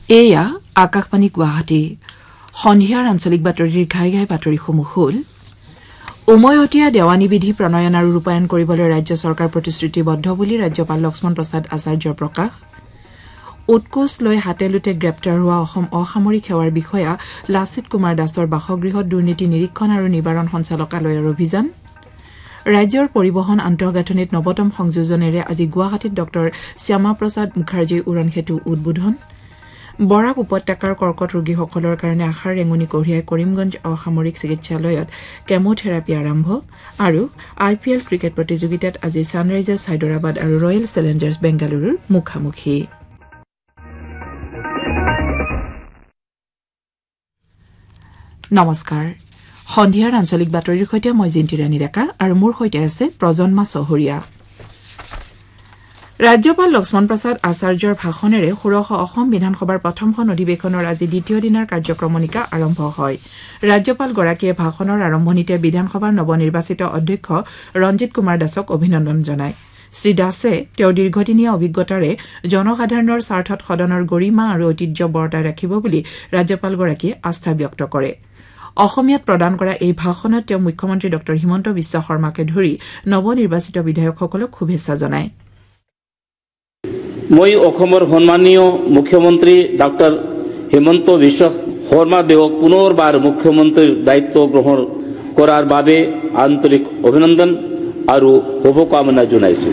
এয়া আকাশবাণী গুৱাহাটী সন্ধিয়াৰ আঞ্চলিক বাতৰিৰ ঘাই ঘাই বাতৰিসমূহ হ'ল উমৈহতীয়া দেৱানী বিধি প্ৰণয়ন আৰু ৰূপায়ণ কৰিবলৈ ৰাজ্য চৰকাৰ প্ৰতিশ্ৰুতিবদ্ধ বুলি ৰাজ্যপাল লক্ষ্মণ প্ৰসাদ আচাৰ্যৰ প্ৰকাশ উৎকোচ লৈ হাতে লুটে গ্ৰেপ্তাৰ হোৱা অসম অসামৰিক সেৱাৰ বিষয়া লাচিত কুমাৰ দাসৰ বাসগৃহত দুৰ্নীতি নিৰীক্ষণ আৰু নিবাৰণ সঞ্চালকালয়ৰ অভিযান ৰাজ্যৰ পৰিবহন আন্তঃগাঁথনিত নৱতম সংযোজনেৰে আজি গুৱাহাটীত ডঃ শ্যামা প্ৰসাদ মুখাৰ্জী উৰণ সেতু উদ্বোধন বৰাক উপত্যকাৰ কৰ্কট ৰোগীসকলৰ কাৰণে আশাৰ ৰেঙনি কঢ়িয়াই কৰিমগঞ্জ অসামৰিক চিকিৎসালয়ত কেমোথেৰাপি আৰম্ভ আৰু IPL ক্ৰিকেট প্ৰতিযোগিতাত আজি ছানৰাইজাৰ্ছ হায়দৰাবাদ আৰু ৰয়েল চেলেঞ্জাৰ্ছ বেংগালুৰুৰ মুখামুখি নমস্কাৰ সন্ধিয়াৰ আঞ্চলিক বাতৰিৰ সৈতে মই জিন্তি ৰাণী ডেকা আৰু মোৰ সৈতে আছে প্ৰজন্মা চহৰীয়া ৰাজ্যপাল লক্ষ্মণ প্ৰসাদ আচাৰ্যৰ ভাষণেৰে ষোড়শ অসম বিধানসভাৰ প্ৰথমখন অধিৱেশনৰ আজি দ্বিতীয় দিনাৰ কাৰ্যক্ৰমণিকা আৰম্ভ হয় ৰাজ্যপালগৰাকীয়ে ভাষণৰ আৰম্ভণিতে বিধানসভাৰ নৱনিৰ্বাচিত অধ্যক্ষ ৰঞ্জিত কুমাৰ দাসক অভিনন্দন জনায় শ্ৰী দাসে তেওঁৰ দীৰ্ঘদিনীয়া অভিজ্ঞতাৰে জনসাধাৰণৰ স্বাৰ্থত সদনৰ গৰিমা আৰু ঐতিহ্য বৰ্তাই ৰাখিব বুলি ৰাজ্যপালগৰাকীয়ে আস্থা ব্যক্ত কৰে অসমীয়াত প্ৰদান কৰা এই ভাষণত তেওঁ মুখ্যমন্ত্ৰী ডঃ হিমন্ত বিশ্ব শৰ্মাকে ধৰি নৱনিৰ্বাচিত বিধায়কসকলক শুভেচ্ছা জনায় মই অসমৰ সন্মানীয় মুখ্যমন্ত্ৰী ডক্টৰ হিমন্ত বিশ্ব শৰ্মা দেৱক পুনৰবাৰ মুখ্যমন্ত্ৰীৰ দায়িত্ব গ্ৰহণ কৰাৰ বাবে আন্তৰিক অভিনন্দন আৰু শুভকামনা জনাইছো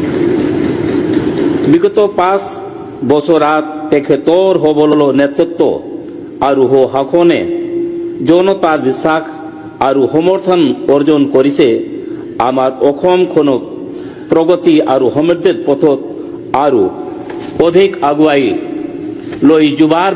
বিগত 5 বছৰত তেখেতৰ সবল নেতৃত্ব আৰু শাসনে জনতাৰ বিশ্বাস আৰু সমৰ্থন অৰ্জন কৰিছে আমাৰ অসমখনক প্ৰগতি আৰু সমৃদ্ধিৰ পথত আৰু অধিক আগুৱাই লৈ যোৱাৰ